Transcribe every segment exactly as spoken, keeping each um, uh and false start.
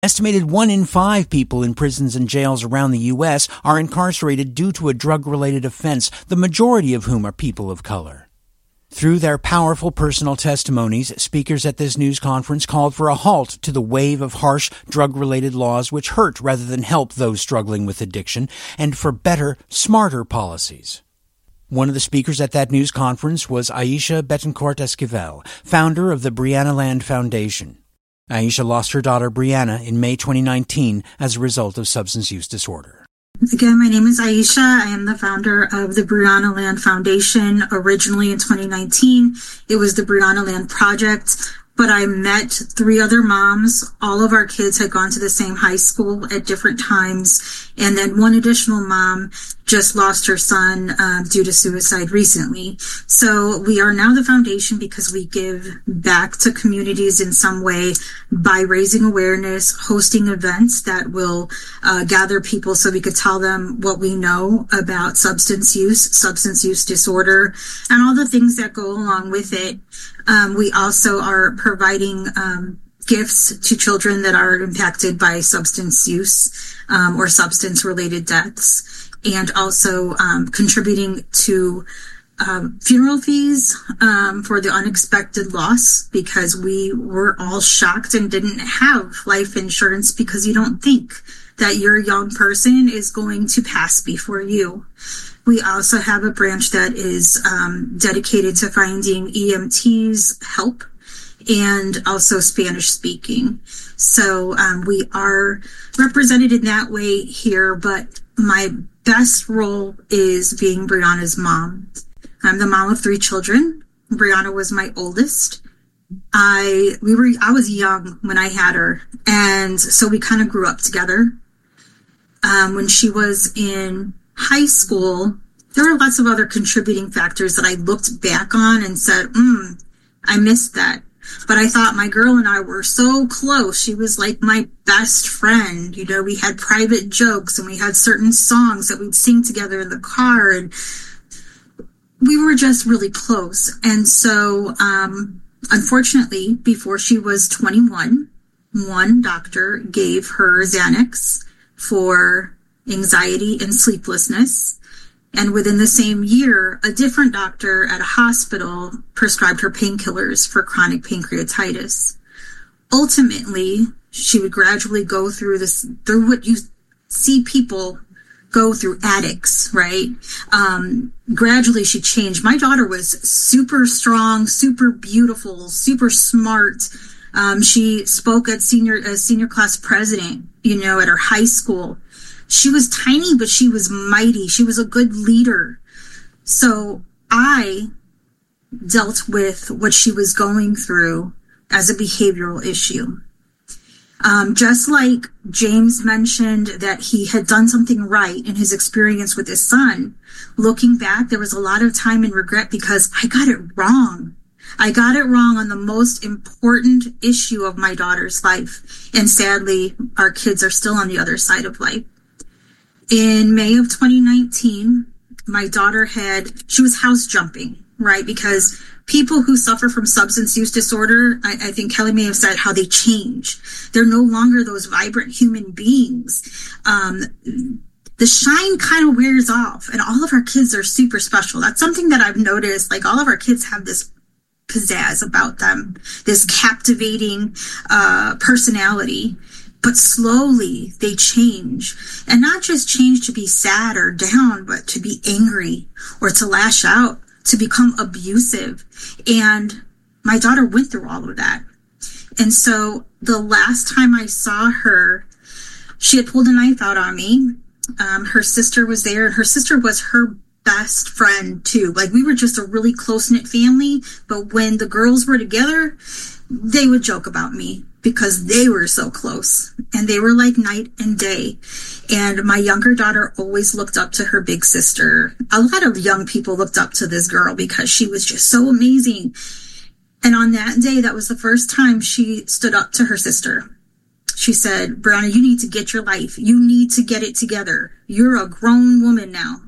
Estimated one in five people in prisons and jails around the U S are incarcerated due to a drug-related offense, the majority of whom are people of color. Through their powerful personal testimonies, speakers at this news conference called for a halt to the wave of harsh drug-related laws which hurt rather than help those struggling with addiction, and for better, smarter policies. One of the speakers at that news conference was Aisha Betancourt Esquivel, founder of the Brianna Land Foundation. Aisha lost her daughter Brianna in May twenty nineteen as a result of substance use disorder. Again, my name is Aisha. I am the founder of the Brianna Land Foundation. Originally in twenty nineteen, it was the Brianna Land Project, but I met three other moms. All of our kids had gone to the same high school at different times, and then one additional mom just lost her son um, due to suicide recently. So we are now the foundation because we give back to communities in some way by raising awareness, hosting events that will uh, gather people so we could tell them what we know about substance use, substance use disorder, and all the things that go along with it. Um, we also are providing um, gifts to children that are impacted by substance use um, or substance-related deaths, and also um, contributing to um, funeral fees um, for the unexpected loss, because we were all shocked and didn't have life insurance because you don't think that your young person is going to pass before you. We also have a branch that is um, dedicated to finding E M Ts help and also Spanish speaking. So um, we are represented in that way here, but my best role is being Brianna's mom. I'm the mom of three children. Brianna was my oldest. I we were I was young when I had her, and so we kind of grew up together. Um, when she was in high school, there were lots of other contributing factors that I looked back on and said, hmm, I missed that. But I thought my girl and I were so close. She was like my best friend. You know, we had private jokes and we had certain songs that we'd sing together in the car, and we were just really close. And so, um, unfortunately, before she was twenty-one, one doctor gave her Xanax for anxiety and sleeplessness. And within the same year, a different doctor at a hospital prescribed her painkillers for chronic pancreatitis. Ultimately, she would gradually go through this, through what you see people go through, addicts, right? Um, gradually she changed. My daughter was super strong, super beautiful, super smart. Um, she spoke at senior, as senior class president, you know, at her high school. She was tiny, but she was mighty. She was a good leader. So I dealt with what she was going through as a behavioral issue. Um, just like James mentioned that he had done something right in his experience with his son, looking back, there was a lot of time and regret because I got it wrong. I got it wrong on the most important issue of my daughter's life. And sadly, our kids are still on the other side of life. In May of twenty nineteen, my daughter had, she was house jumping, right? Because people who suffer from substance use disorder, I, I think Kelly may have said how they change. They're no longer those vibrant human beings. Um, the shine kind of wears off, and all of our kids are super special. That's something that I've noticed. Like, all of our kids have this pizzazz about them, this captivating uh, personality. But slowly they change, and not just change to be sad or down, but to be angry or to lash out, to become abusive. And my daughter went through all of that. And so the last time I saw her, she had pulled a knife out on me. Um, her sister was there, and her sister was her best friend too. Like, we were just a really close-knit family, but when the girls were together, they would joke about me because they were so close, and they were like night and day. And my younger daughter always looked up to her big sister. A lot of young people looked up to this girl because she was just so amazing. And on that day, that was the first time she stood up to her sister. She said, "Brianna, you need to get your life. You need to get it together. You're a grown woman now."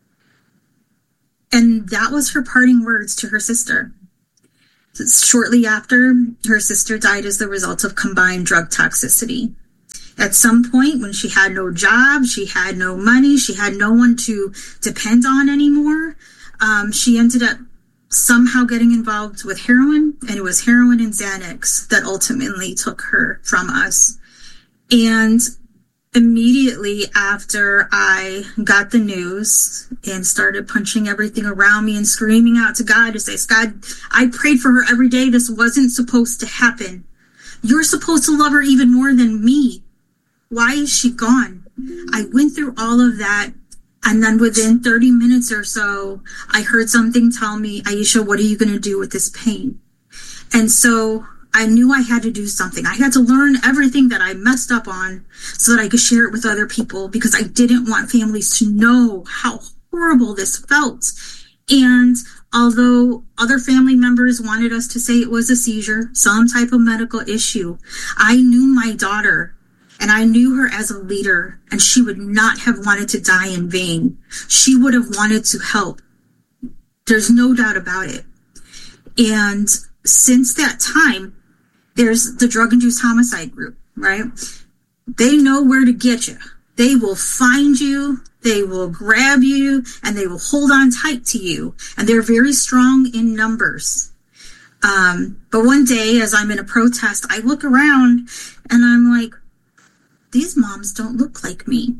And that was her parting words to her sister. Shortly after, her sister died as the result of combined drug toxicity. At some point, when she had no job, she had no money, she had no one to depend on anymore, um, she ended up somehow getting involved with heroin, and it was heroin and Xanax that ultimately took her from us. And immediately after I got the news and started punching everything around me and screaming out to God to say, God, I prayed for her every day. This wasn't supposed to happen. You're supposed to love her even more than me. Why is she gone? I went through all of that. And then within thirty minutes or so, I heard something tell me, Aisha, what are you going to do with this pain? And so I knew I had to do something. I had to learn everything that I messed up on so that I could share it with other people, because I didn't want families to know how horrible this felt. And although other family members wanted us to say it was a seizure, some type of medical issue, I knew my daughter. And I knew her as a leader, and she would not have wanted to die in vain. She would have wanted to help. There's no doubt about it. And since that time, there's the drug-induced homicide group, right? They know where to get you. They will find you, they will grab you, and they will hold on tight to you. And they're very strong in numbers. Um, but one day, as I'm in a protest, I look around, and I'm like, these moms don't look like me.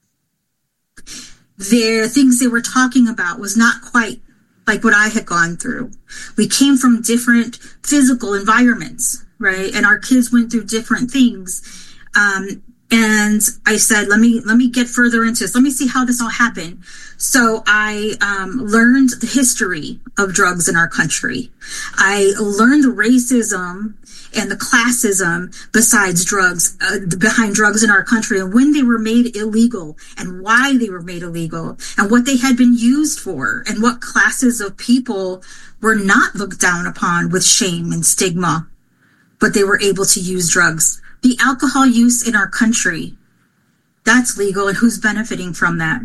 The things they were talking about was not quite like what I had gone through. We came from different physical environments, right? And our kids went through different things. Um, and I said, let me, let me get further into this. Let me see how this all happened. So I um, learned the history of drugs in our country. I learned the racism and the classism besides drugs, uh, behind drugs in our country, and when they were made illegal and why they were made illegal and what they had been used for and what classes of people were not looked down upon with shame and stigma, but they were able to use drugs. The alcohol use in our country, that's legal, and who's benefiting from that?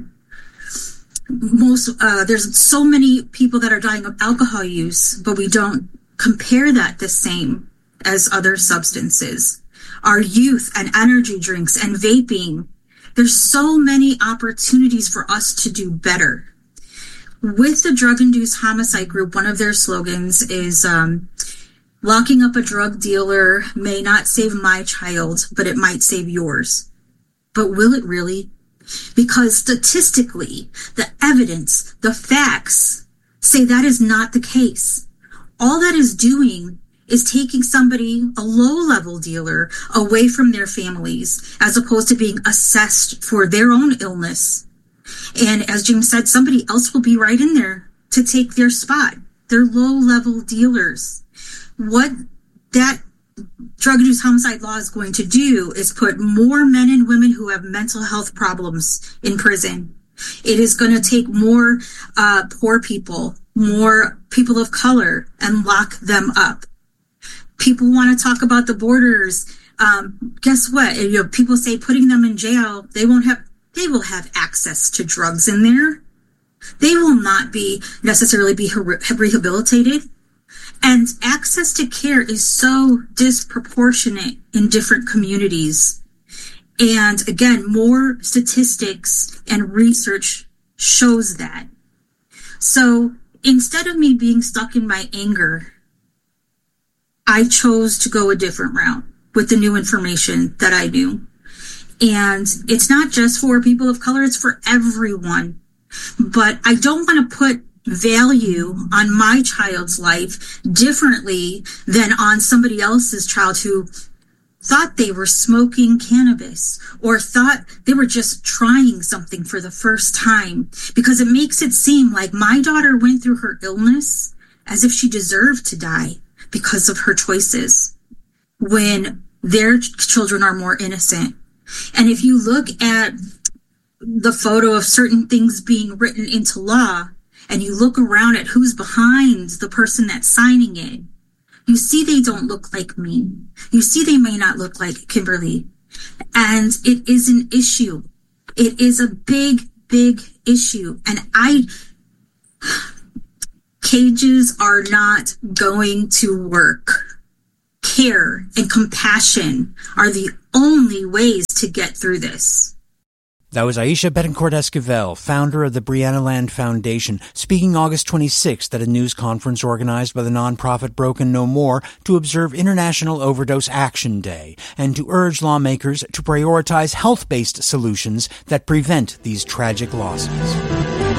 Most, uh, there's so many people that are dying of alcohol use, but we don't compare that the same as other substances. Our youth and energy drinks and vaping, there's so many opportunities for us to do better. With the drug-induced homicide group, one of their slogans is, um, locking up a drug dealer may not save my child, but it might save yours. But will it really? Because statistically, the evidence, the facts say that is not the case. All that is doing is taking somebody, a low-level dealer, away from their families, as opposed to being assessed for their own illness. And as James said, somebody else will be right in there to take their spot. They're low-level dealers. What that drug-induced homicide law is going to do is put more men and women who have mental health problems in prison. It is going to take more uh, poor people, more people of color, and lock them up. People want to talk about the borders. Um, guess what? You know, people say putting them in jail, they won't have, they will have access to drugs in there. They will not be necessarily be rehabilitated. And access to care is so disproportionate in different communities. And again, more statistics and research shows that. So instead of me being stuck in my anger, I chose to go a different route with the new information that I knew. And it's not just for people of color, it's for everyone. But I don't want to put value on my child's life differently than on somebody else's child who thought they were smoking cannabis or thought they were just trying something for the first time, because it makes it seem like my daughter went through her illness as if she deserved to die because of her choices, when their children are more innocent. And if you look at the photo of certain things being written into law, and you look around at who's behind the person that's signing it, you see they don't look like me. You see they may not look like Kimberly. And it is an issue. It is a big, big issue. And I... Cages are not going to work. Care and compassion are the only ways to get through this. That was Aisha Betancourt Esquivel, founder of the Brianna Land Foundation, speaking August twenty-sixth at a news conference organized by the nonprofit Broken No More to observe International Overdose Action Day and to urge lawmakers to prioritize health-based solutions that prevent these tragic losses.